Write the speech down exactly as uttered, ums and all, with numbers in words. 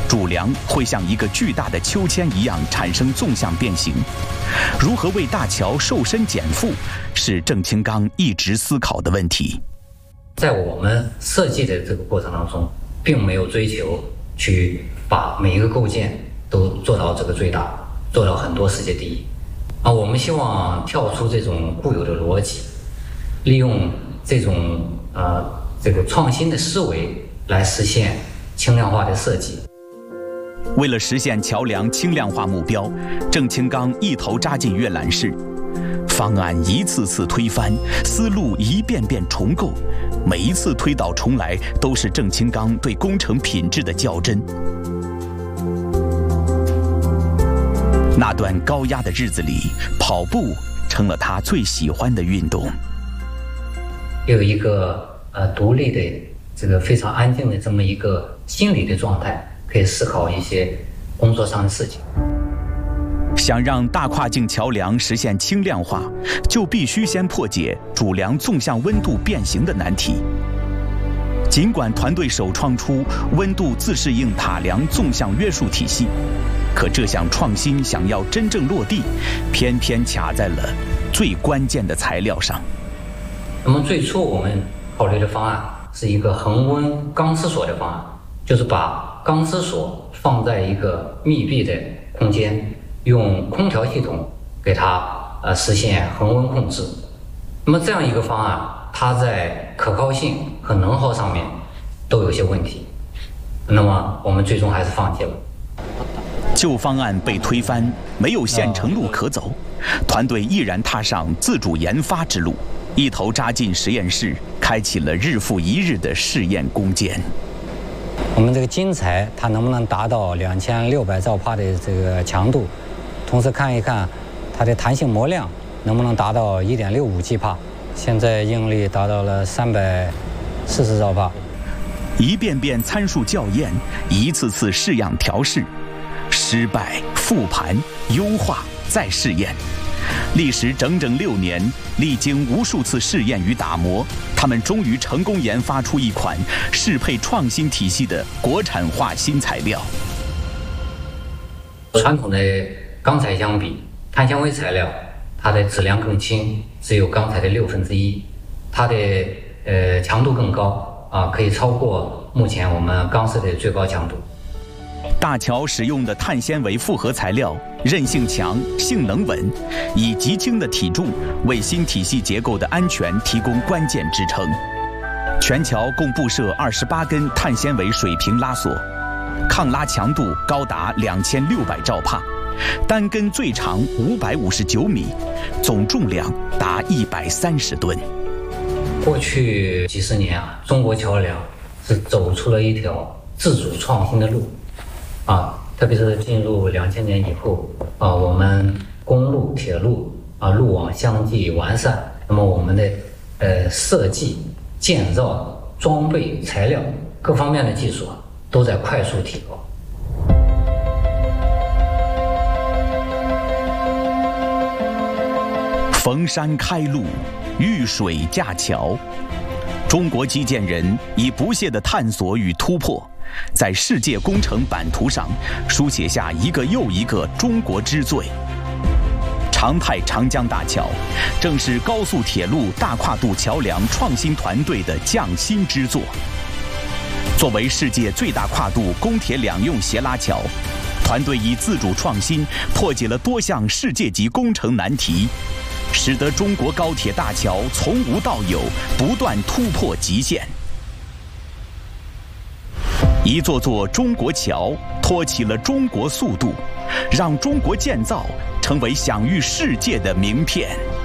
主梁会像一个巨大的秋千一样产生纵向变形。如何为大桥瘦身减负，是郑清刚一直思考的问题。 在我们设计的这个过程当中，并没有追求去把每一个构件都做到这个最大，做到很多世界第一。啊，我们希望跳出这种固有的逻辑，利用这种呃这个创新的思维来实现轻量化的设计。 为了实现桥梁轻量化目标，郑清刚一头扎进阅览室，方案一次次推翻，思路一遍遍重构，每一次推倒重来，都是郑清刚对工程品质的较真。那段高压的日子里，跑步成了他最喜欢的运动。 有一个呃独立的这个非常安静的这么一个心理的状态，可以思考一些工作上的事情。 想让大跨境桥梁实现轻量化，就必须先破解主梁纵向温度变形的难题。尽管团队首创出温度自适应塔梁纵向约束体系，可这项创新想要真正落地，偏偏卡在了最关键的材料上。 那么最初我们考虑的方案是一个恒温钢丝锁的方案，就是把钢丝锁放在一个密闭的空间，用空调系统给它呃实现恒温控制。那么这样一个方案，它在可靠性和能耗上面都有些问题，那么我们最终还是放弃了。 旧方案被推翻，没有现成路可走，团队毅然踏上自主研发之路，一头扎进实验室，开启了日复一日的试验攻坚。 我们这个晶材它能不能达到两千六百兆帕的这个强度，同时看一看它的弹性模量能不能达到一点六五 G 帕，现在应力达到了三百四十兆帕。 一遍遍参数校验，一次次试样调试，失败复盘优化再试验，历时整整六年，历经无数次试验与打磨，他们终于成功研发出一款适配创新体系的国产化新材料。传统的钢材相比，碳纤维材料它的质量更轻，只有钢材的六分之一，它的呃强度更高啊，可以超过目前我们钢丝的最高强度。大桥使用的碳纤维复合材料韧性强、性能稳，以极轻的体重为新体系结构的安全提供关键支撑。全桥共布设二十八根碳纤维水平拉锁，抗拉强度高达两千六百兆帕，单根最长五百五十九米，总重量达一百三十吨。过去几十年啊，中国桥梁是走出了一条自主创新的路。啊，特别是进入两千年以后，啊，我们公路、铁路啊路网相继完善，那么我们的呃设计、建造、装备、材料各方面的技术啊都在快速提高。逢山开路，遇水架桥，中国基建人以不懈的探索与突破，在世界工程版图上书写下一个又一个中国之最。长泰长江大桥正是高速铁路大跨度桥梁创新团队的匠心之作。作为世界最大跨度公铁两用斜拉桥，团队以自主创新破解了多项世界级工程难题，使得中国高铁大桥从无到有，不断突破极限。一座座中国桥托起了中国速度，让中国建造成为享誉世界的名片。